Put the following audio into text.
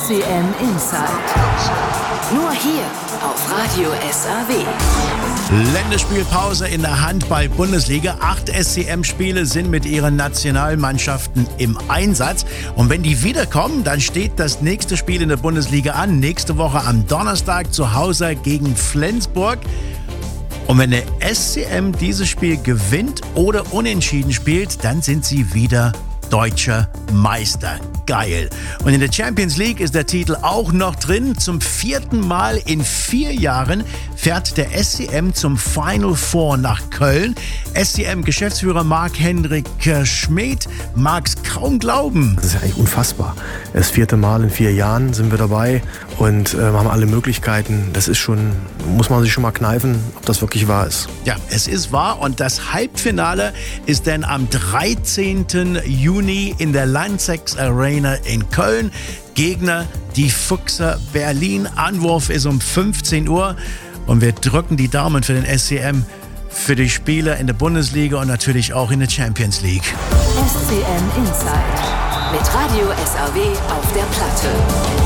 SCM Insight. Nur hier auf Radio SAW. Länderspielpause in der Handball-Bundesliga. 8 SCM-Spiele sind mit ihren Nationalmannschaften im Einsatz. Und wenn die wiederkommen, dann steht das nächste Spiel in der Bundesliga an. Nächste Woche am Donnerstag zu Hause gegen Flensburg. Und wenn der SCM dieses Spiel gewinnt oder unentschieden spielt, dann sind sie wieder deutscher Meister. Geil. Und in der Champions League ist der Titel auch noch drin. Zum 4. Mal in 4 Jahren fährt der SCM zum Final Four nach Köln. SCM-Geschäftsführer Marc-Hendrik Schmid mag es kaum glauben. Das ist ja eigentlich unfassbar. Das 4. Mal in 4 Jahren sind wir dabei und haben alle Möglichkeiten. Das ist schon, muss man sich schon mal kneifen, ob das wirklich wahr ist. Ja, es ist wahr und das Halbfinale ist dann am 13. Juni in der Lanxess Arena in Köln. Gegner die Füchse Berlin. Anwurf ist um 15 Uhr und wir drücken die Daumen für den SCM, für die Spieler in der Bundesliga und natürlich auch in der Champions League. SCM Insight mit Radio SAW auf der Platte.